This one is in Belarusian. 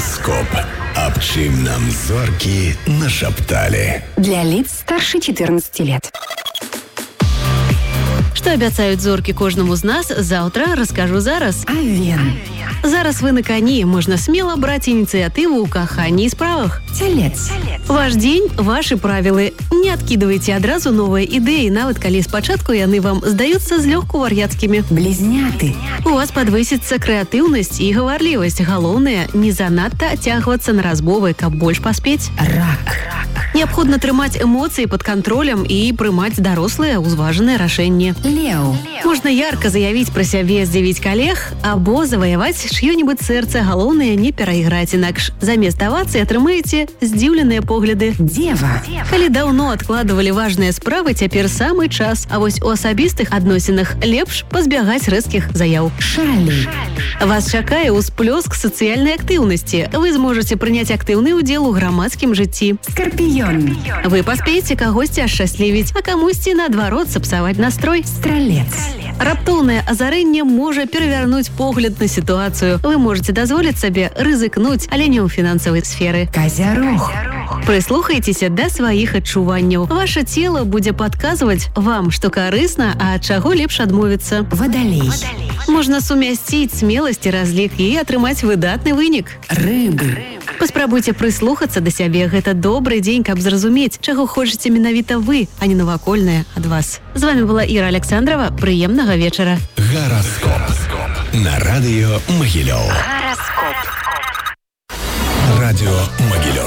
Гараскоп. Аб чым нам зоркі нашапталі. Для лиц старше 14 лет. Што абяцаюць зоркі кожнаму з нас, заўтра раскажу зараз. Овен. Зараз вы на коні, можна смело браць ініцыятыву ў каханні і справах. Телец. Ваш дзень, вашы правілы. Не адкідвайце адразу новыя ідэі, нават калі спачатку яны вам здаюцца злёгку вар'яцкімі. Близняты. У вас падвысіцца крэатыўнасць і гаварлівасць. Галоўнае, не занадта ацягвацца на размовы, каб больш паспець. Рак. Неабходна трымаць эмоцыі пад кантролем і прымаць дарослыя ўзважаныя рашэнні. Лео. Можна ярка заявіць пра сябе, здзівіць калег, або заваяваць чыё-небудзь сэрца. Галоўнае, не перайграць, інакш замест авацыі атрымаеце здзіўленыя погляды. Дева. Калі даўно адкладвалі важныя справы, цяпер самы час, а вось у асабістых адносінах лепш пазбягаць рэзкіх заяў. Шалі. Вас чакае ўсплёск сацыяльнай актыўнасці. Вы зможаце прыняць актыўны ўдзел у грамадскім жыцці. Скорпион. Вы паспееце кагосьці ашчаслівіць, а камусьці, наадварот, сапсаваць настрой. Стрелец. Раптоўнае азарэнне можа перавярнуць погляд на сітуацыю. Вы можаце дазволіць сабе рызыкнуць, але не ў фінансавай сферы. Козерог. Прыслухайцеся да сваіх адчуванняў. Ваша цела будзе падказваць вам, што карысна, а ад чаго лепш адмовіцца. Водолей. Можна сумясціць смеласць і разлік і атрымаць выдатны вынік. Рыбы. Паспрабуйце прыслухацца да сябе. Гэта добры дзень, каб зразумець, чаго хочаце менавіта вы, а не навакольнае ад вас. З вами была Іра Александрова. Прыемнага вечара. Гараскоп. На радыё Магілёў. Гороскоп. Радіо Магілёў.